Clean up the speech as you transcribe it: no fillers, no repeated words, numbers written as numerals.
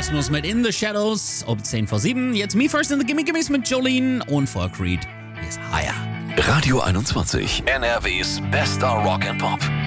Rasmus mit In the Shadows um 10 vor 7. Jetzt Me First in the Gimme Gimmes mit Jolene und vor Creed. Hier ist Higher. Radio 21, NRWs bester Rock and Pop.